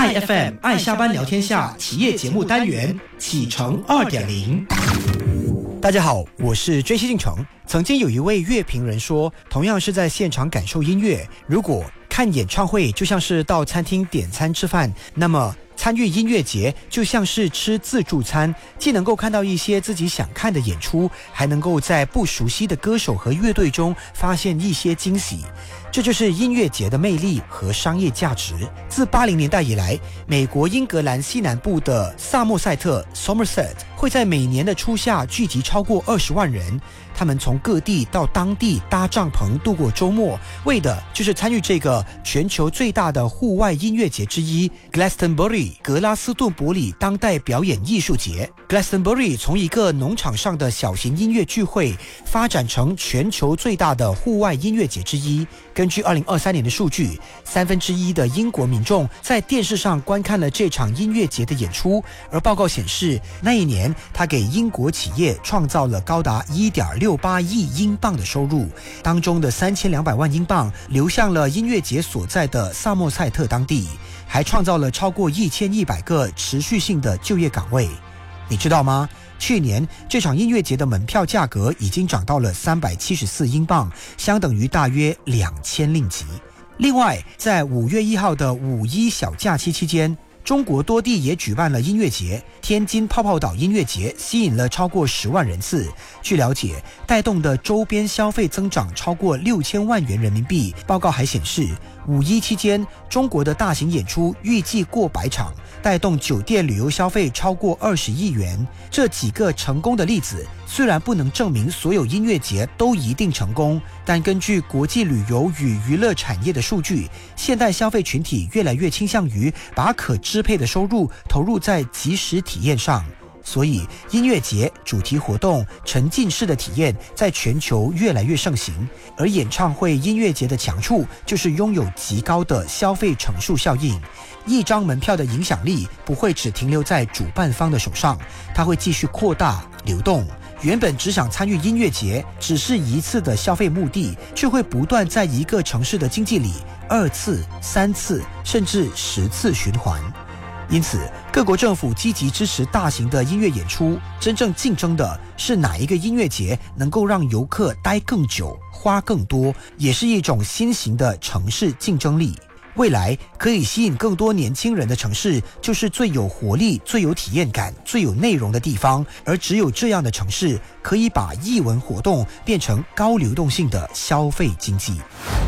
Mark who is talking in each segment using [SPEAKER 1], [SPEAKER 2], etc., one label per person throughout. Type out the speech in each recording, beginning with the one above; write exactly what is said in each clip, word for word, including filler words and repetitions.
[SPEAKER 1] I F M 爱下班聊天下企业节目单元启程 二点零。
[SPEAKER 2] 大家好，我是追西进城。曾经有一位乐评人说，同样是在现场感受音乐，如果看演唱会就像是到餐厅点餐吃饭，那么参与音乐节就像是吃自助餐，既能够看到一些自己想看的演出，还能够在不熟悉的歌手和乐队中发现一些惊喜。这就是音乐节的魅力和商业价值。自八零年代以来，美国英格兰西南部的萨默塞特 Somerset 会在每年的初夏聚集超过二十万人，他们从各地到当地搭帐篷度过周末，为的就是参与这个全球最大的户外音乐节之一 Glastonbury 格拉斯顿伯里当代表演艺术节。 Glastonbury 从一个农场上的小型音乐聚会发展成全球最大的户外音乐节之一。根据二零二三年的数据，三分之一的英国民众在电视上观看了这场音乐节的演出，而报告显示，那一年它给英国企业创造了高达 一点六八亿英镑的收入，当中的三千两百万英镑流向了音乐节所在的萨默塞特当地，还创造了超过一千一百个持续性的就业岗位。你知道吗？去年这场音乐节的门票价格已经涨到了三百七十四英镑，相等于大约两千令吉。另外，在五月一号的五一小假期期间，中国多地也举办了音乐节，天津泡泡岛音乐节吸引了超过十万人次。据了解，带动的周边消费增长超过六千万元人民币。报告还显示，五一期间，中国的大型演出预计过百场，带动酒店旅游消费超过二十亿元。这几个成功的例子，虽然不能证明所有音乐节都一定成功，但根据国际旅游与娱乐产业的数据，现代消费群体越来越倾向于把可支配的收入投入在即时体验上。所以音乐节、主题活动、沉浸式的体验在全球越来越盛行，而演唱会音乐节的强处就是拥有极高的消费乘数效应。一张门票的影响力不会只停留在主办方的手上，它会继续扩大流动。原本只想参与音乐节只是一次的消费目的，却会不断在一个城市的经济里二次、三次甚至十次循环。因此，各国政府积极支持大型的音乐演出，真正竞争的是哪一个音乐节能够让游客待更久、花更多，也是一种新型的城市竞争力。未来可以吸引更多年轻人的城市，就是最有活力、最有体验感、最有内容的地方，而只有这样的城市，可以把艺文活动变成高流动性的消费经济。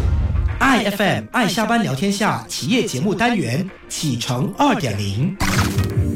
[SPEAKER 1] I F M 爱下班聊天下企业节目单元启程 二点零。